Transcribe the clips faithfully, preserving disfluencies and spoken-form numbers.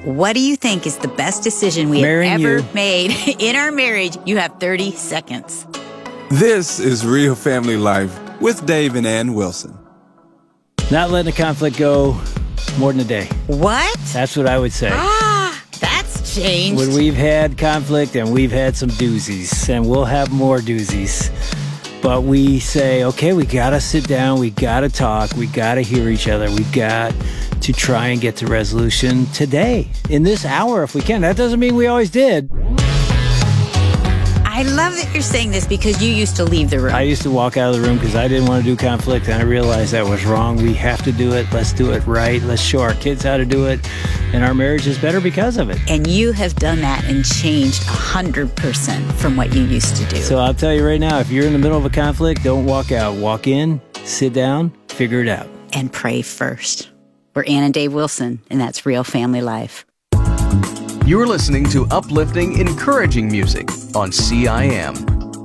what do you think is the best decision we Marrying have ever you. made in our marriage? You have thirty seconds. This is Real Family Life with Dave and Ann Wilson. Not letting a conflict go more than a day. What? That's what I would say. Ah, that's changed. When we've had conflict and we've had some doozies, and we'll have more doozies, but we say, okay, we got to sit down, we got to talk, we got to hear each other, we got to try and get to resolution today, in this hour if we can. That doesn't mean we always did. I love that you're saying this because you used to leave the room. I used to walk out of the room because I didn't want to do conflict, and I realized that was wrong. We have to do it. Let's do it right. Let's show our kids how to do it, and our marriage is better because of it. And you have done that and changed one hundred percent from what you used to do. So I'll tell you right now, if you're in the middle of a conflict, don't walk out. Walk in, sit down, figure it out. And pray first. We're Ann and Dave Wilson, and that's Real Family Life. You're listening to uplifting, encouraging music on C I M.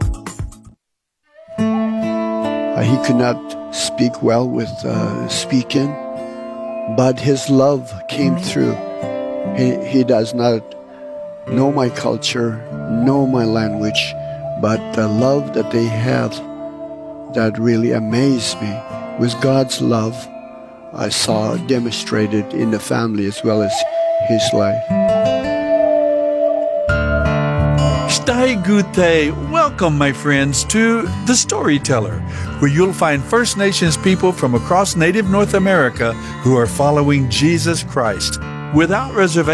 Uh, he could not speak well with uh, speaking, but his love came through. He, he does not know my culture, know my language, but the love that they have that really amazed me was God's love I saw demonstrated in the family as well as his life. Stai Gute. Welcome, my friends, to The Storyteller, where you'll find First Nations people from across native North America who are following Jesus Christ without reservation.